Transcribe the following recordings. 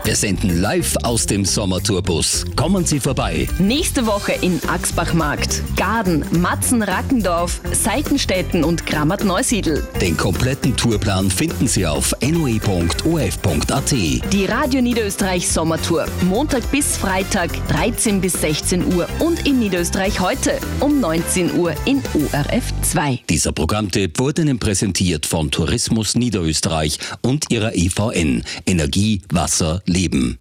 Wir senden live aus dem Sommertourbus. Kommen Sie vorbei. Nächste Woche in Axbachmarkt, Gaden, Matzen, Rackendorf, Seitenstetten und Grammat-Neusiedl. Den kompletten Tourplan finden Sie auf noe.of.at. Die Radio Niederösterreich Sommertour. Montag bis Freitag, 13 bis 16 Uhr und in Niederösterreich heute um 19 Uhr in ORF 2. Dieser Programmtipp wurde Ihnen präsentiert von Tourismus Niederösterreich und ihrer EVN. Energie, Wasser, Leben.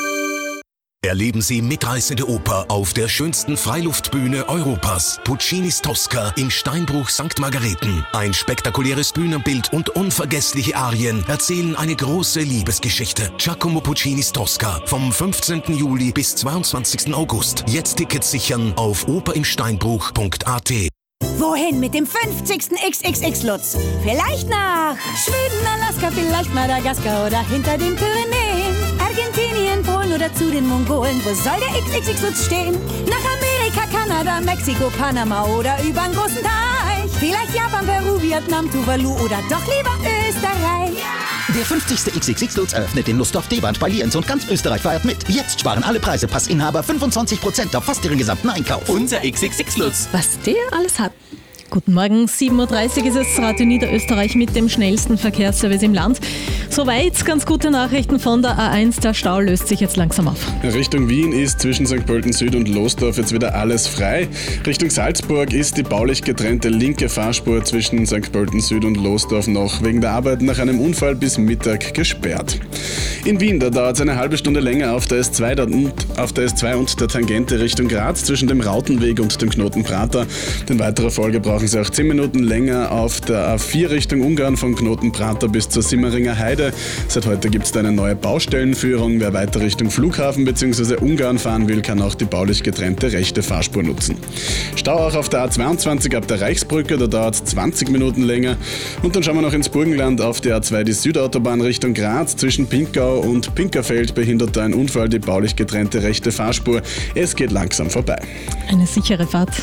Erleben Sie mitreißende Oper auf der schönsten Freiluftbühne Europas. Puccinis Tosca im Steinbruch St. Margareten. Ein spektakuläres Bühnenbild und unvergessliche Arien erzählen eine große Liebesgeschichte. Giacomo Puccinis Tosca vom 15. Juli bis 22. August. Jetzt Tickets sichern auf operimsteinbruch.at. Wohin mit dem 50. XXX-Lutz? Vielleicht nach Schweden, Alaska, vielleicht Madagaskar oder hinter den Pyrenäen. Argentinien, Polen oder zu den Mongolen. Wo soll der XXX-Lutz stehen? Nach Amerika, Kanada, Mexiko, Panama oder übern großen Teich. Vielleicht Japan, Peru, Vietnam, Tuvalu oder doch lieber Österreich. Der 50. XXX-Lutz eröffnet den Lustdorf D-Band bei Lienz und ganz Österreich feiert mit. Jetzt sparen alle Preisepassinhaber 25% auf fast ihren gesamten Einkauf. Unser XXX-Lutz. Was der alles hat. Guten Morgen, 7.30 Uhr ist es, Radio Niederösterreich mit dem schnellsten Verkehrsservice im Land. Soweit ganz gute Nachrichten von der A1, der Stau löst sich jetzt langsam auf. Richtung Wien ist zwischen St. Pölten Süd und Losdorf jetzt wieder alles frei. Richtung Salzburg ist die baulich getrennte linke Fahrspur zwischen St. Pölten Süd und Losdorf noch wegen der Arbeit nach einem Unfall bis Mittag gesperrt. In Wien, da dauert es eine halbe Stunde länger auf der S2 und der Tangente Richtung Graz zwischen dem Rautenweg und dem Knoten Prater. In weiterer Folge brauchen Sie auch 10 Minuten länger auf der A4 Richtung Ungarn von Knoten Prater bis zur Simmeringer Heide. Seit heute gibt es da eine neue Baustellenführung. Wer weiter Richtung Flughafen bzw. Ungarn fahren will, kann auch die baulich getrennte rechte Fahrspur nutzen. Stau auch auf der A22 ab der Reichsbrücke, da dauert es 20 Minuten länger. Und dann schauen wir noch ins Burgenland auf der A2 die Südautobahn Richtung Graz. Zwischen Pinkau und Pinkerfeld behindert da ein Unfall die baulich getrennte rechte Fahrspur. Es geht langsam vorbei. Eine sichere Fahrt.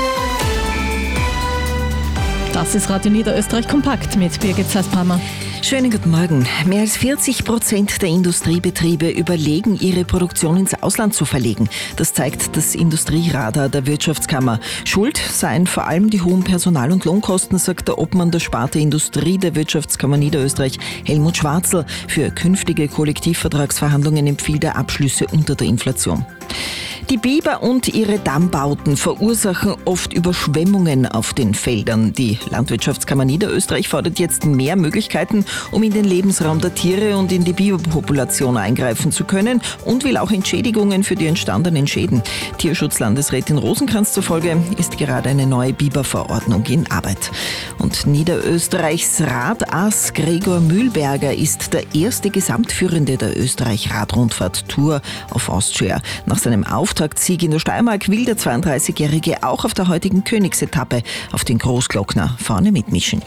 Das ist Radio Niederösterreich kompakt mit Birgit Sass-Palmer. Schönen guten Morgen. Mehr als 40% der Industriebetriebe überlegen, ihre Produktion ins Ausland zu verlegen. Das zeigt das Industrieradar der Wirtschaftskammer. Schuld seien vor allem die hohen Personal- und Lohnkosten, sagt der Obmann der Sparte Industrie der Wirtschaftskammer Niederösterreich, Helmut Schwarzl. Für künftige Kollektivvertragsverhandlungen empfiehlt er Abschlüsse unter der Inflation. Die Biber und ihre Dammbauten verursachen oft Überschwemmungen auf den Feldern. Die Landwirtschaftskammer Niederösterreich fordert jetzt mehr Möglichkeiten, um in den Lebensraum der Tiere und in die Biberpopulation eingreifen zu können und will auch Entschädigungen für die entstandenen Schäden. Tierschutzlandesrätin Rosenkranz zufolge ist gerade eine neue Biberverordnung in Arbeit. Und Niederösterreichs Radass Gregor Mühlberger ist der erste Gesamtführende der Österreich-Radrundfahrt-Tour of Austria. Nach seinem Auftaktsieg in der Steiermark will der 32-Jährige auch auf der heutigen Königsetappe auf den Großglockner vorne mitmischen.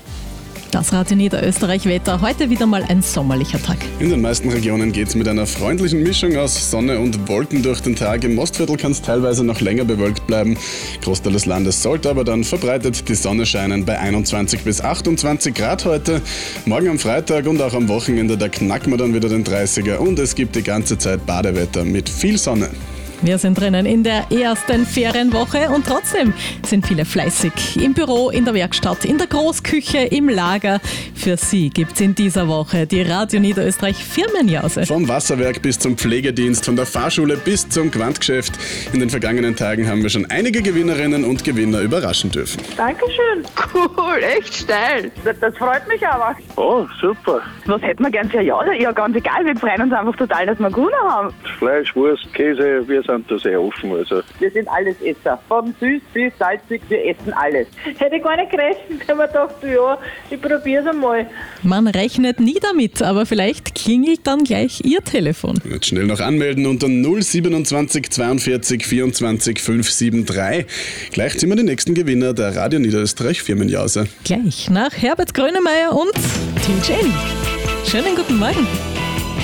Das Radio Niederösterreich Wetter. Heute wieder mal ein sommerlicher Tag. In den meisten Regionen geht es mit einer freundlichen Mischung aus Sonne und Wolken durch den Tag. Im Mostviertel kann es teilweise noch länger bewölkt bleiben. Großteil des Landes sollte aber dann verbreitet die Sonne scheinen bei 21 bis 28 Grad heute. Morgen am Freitag und auch am Wochenende, da knacken wir dann wieder den 30er und es gibt die ganze Zeit Badewetter mit viel Sonne. Wir sind drinnen in der ersten Ferienwoche und trotzdem sind viele fleißig. Im Büro, in der Werkstatt, in der Großküche, im Lager. Für Sie gibt es in dieser Woche die Radio Niederösterreich Firmenjause. Vom Wasserwerk bis zum Pflegedienst, von der Fahrschule bis zum Quantgeschäft. In den vergangenen Tagen haben wir schon einige Gewinnerinnen und Gewinner überraschen dürfen. Dankeschön. Cool, echt steil. Das freut mich aber. Oh, super. Was hätten wir gern für Jause? Ja, ganz egal, wir freuen uns einfach total, dass wir gewonnen haben. Fleisch, Wurst, Käse, wir sind da sehr offen. Also. Wir sind alles Esser. Von süß bis salzig, wir essen alles. Hätte ich gar nicht gerechnet, aber ich dachte, ja, ich probiere es einmal. Man rechnet nie damit, aber vielleicht klingelt dann gleich Ihr Telefon. Jetzt schnell noch anmelden unter 027 42 24 573. Gleich ziehen wir den nächsten Gewinner der Radio Niederösterreich Firmenjause. Gleich nach Herbert Grönemeyer und Tim Jenny. Schönen guten Morgen.